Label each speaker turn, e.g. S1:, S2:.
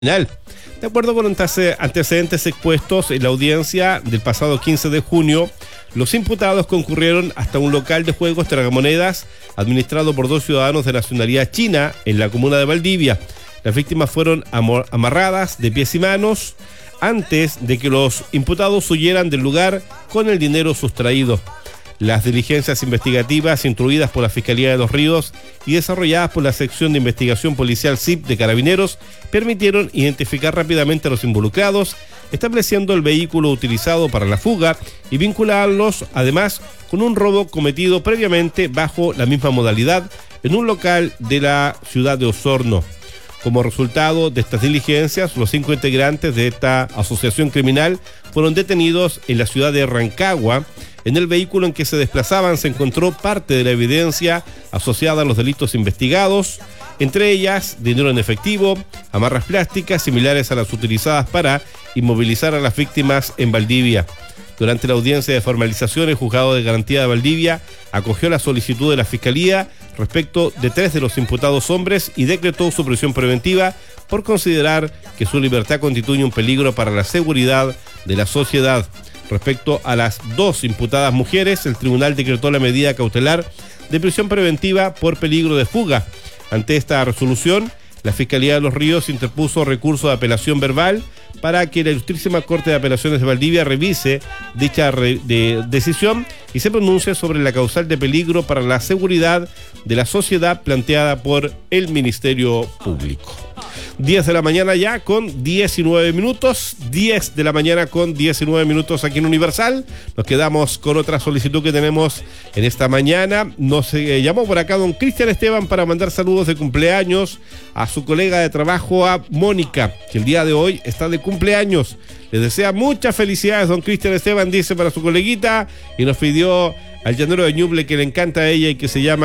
S1: Penal. De acuerdo con antecedentes expuestos en la audiencia del pasado 15 de junio, los imputados concurrieron hasta un local de juegos tragamonedas administrado por dos ciudadanos de nacionalidad china en la comuna de Valdivia. Las víctimas fueron amarradas de pies y manos antes de que los imputados huyeran del lugar con el dinero sustraído. Las diligencias investigativas instruidas por la Fiscalía de Los Ríos y desarrolladas por la Sección de Investigación Policial SIP de Carabineros permitieron identificar rápidamente a los involucrados, estableciendo el vehículo utilizado para la fuga y vincularlos además con un robo cometido previamente bajo la misma modalidad en un local de la ciudad de Osorno. Como resultado de estas diligencias, los 5 integrantes de esta asociación criminal fueron detenidos en la ciudad de Rancagua. En el vehículo en que se desplazaban se encontró parte de la evidencia asociada a los delitos investigados, entre ellas dinero en efectivo, amarras plásticas similares a las utilizadas para inmovilizar a las víctimas en Valdivia. Durante la audiencia de formalización, el Juzgado de Garantía de Valdivia acogió la solicitud de la Fiscalía respecto de 3 de los imputados hombres y decretó su prisión preventiva por considerar que su libertad constituye un peligro para la seguridad de la sociedad. Respecto a las 2 imputadas mujeres, el tribunal decretó la medida cautelar de prisión preventiva por peligro de fuga. Ante esta resolución, la Fiscalía de Los Ríos interpuso recurso de apelación verbal para que la Ilustrísima Corte de Apelaciones de Valdivia revise dicha decisión y se pronuncie sobre la causal de peligro para la seguridad de la sociedad planteada por el Ministerio Público. 10 de la mañana ya con 19 minutos, 10 de la mañana con 19 minutos aquí en Universal. Nos quedamos con otra solicitud que tenemos en esta mañana. Nos llamó por acá don Cristian Esteban para mandar saludos de cumpleaños a su colega de trabajo, a Mónica, que el día de hoy está de cumpleaños. Les desea muchas felicidades don Cristian Esteban, dice, para su coleguita, y nos pidió al llanero de Ñuble que le encanta a ella y que se llama